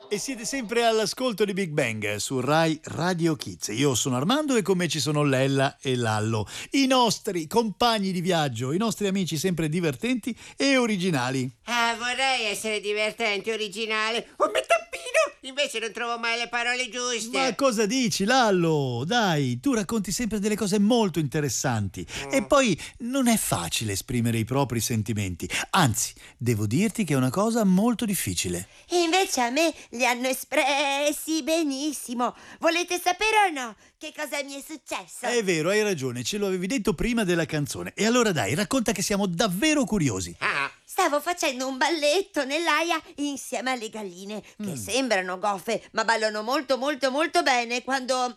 E siete sempre all'ascolto di Big Bang su Rai Radio Kids. Io sono Armando e con me ci sono Lella e Lallo, i nostri compagni di viaggio, i nostri amici sempre divertenti e originali. Vorrei essere divertente, originale, un tappino, invece non trovo mai le parole giuste. Ma cosa dici, Lallo? Dai, tu racconti sempre delle cose molto interessanti e poi non è facile esprimere i propri sentimenti. Anzi, devo dirti che è una cosa molto difficile. E invece a me li hanno espressi benissimo. Volete sapere o no che cosa mi è successo? È vero, hai ragione, ce lo avevi detto prima della canzone. E allora dai, racconta che siamo davvero curiosi. Stavo facendo un balletto nell'aia insieme alle galline, che sembrano goffe, ma ballano molto molto molto bene quando...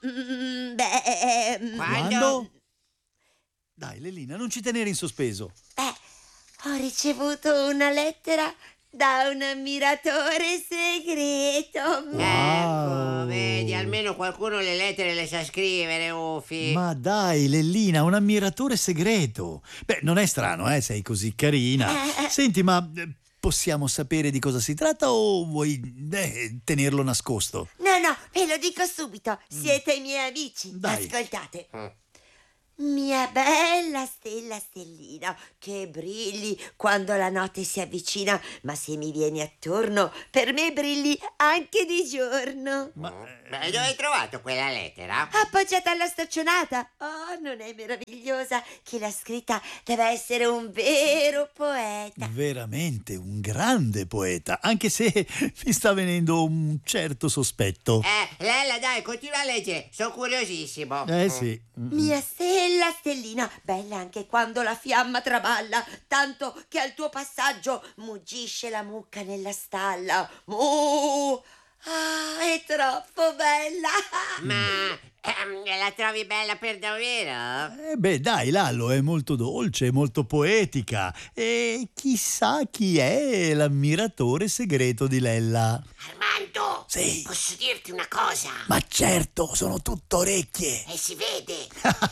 Quando? Dai, Lellina, non ci tenere in sospeso. Ho ricevuto una lettera da un ammiratore segreto. Ecco, vedi, almeno qualcuno le lettere le sa scrivere, Ufi. Ma dai, Lellina, un ammiratore segreto. Beh, non è strano, sei così carina. Senti, ma possiamo sapere di cosa si tratta o vuoi tenerlo nascosto? No, ve lo dico subito. Siete i miei amici. Dai. Ascoltate. Mia bella stella stellina, che brilli quando la notte si avvicina, ma se mi vieni attorno, per me brilli anche di giorno. Ma dove hai trovato quella lettera? Appoggiata alla staccionata. Oh, non è meravigliosa? Chi l'ha scritta deve essere un vero poeta. Veramente un grande poeta, anche se mi sta venendo un certo sospetto. Lella, dai, continua a leggere, sono curiosissimo. Sì. Mia stella stellina, bella anche quando la fiamma traballa, tanto che al tuo passaggio muggisce la mucca nella stalla. Mu! Ah, è troppo bella! Ma la trovi bella per davvero? Dai, Lallo, è molto dolce, molto poetica. E chissà chi è l'ammiratore segreto di Lella. Armando! Sì. Posso dirti una cosa? Ma certo, sono tutto orecchie. Si vede.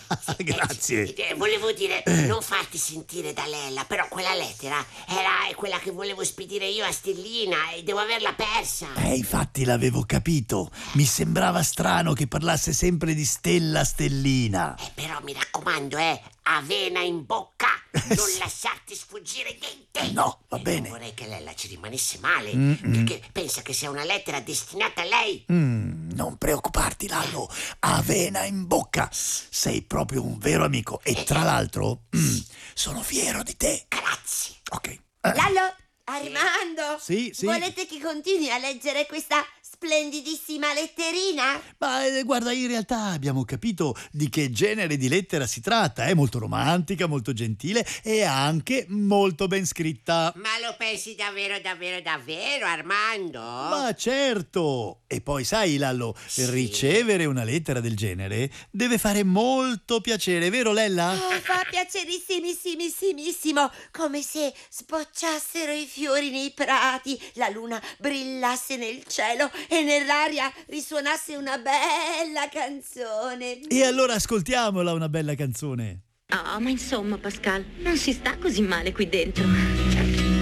Grazie. Volevo dire, non farti sentire da Lella, però quella lettera era quella che volevo spedire io a Stellina e devo averla persa. Infatti l'avevo capito. Mi sembrava strano che parlasse sempre di Stella Stellina. Però mi raccomando, avena in bocca, non lasciarti sfuggire niente. No, va bene. Non vorrei che Lella ci rimanesse male, perché pensa che sia una lettera destinata a lei. Non preoccuparti, Lallo. Avena in bocca. Sei proprio un vero amico. E tra l'altro, sono fiero di te. Grazie. Ok. Lallo, Armando, Sì. volete che continui a leggere questa splendidissima letterina? Ma guarda, in realtà abbiamo capito di che genere di lettera si tratta. È molto romantica, molto gentile e anche molto ben scritta. Ma lo pensi davvero, davvero, davvero, Armando? Ma certo! E poi sai, Lallo, ricevere una lettera del genere deve fare molto piacere, vero Lella? Oh, fa piacerissimissimo, come se sbocciassero i fiori nei prati, la luna brillasse nel cielo e nell'aria risuonasse una bella canzone. E allora ascoltiamola una bella canzone. Ma insomma, Pascal, non si sta così male qui dentro.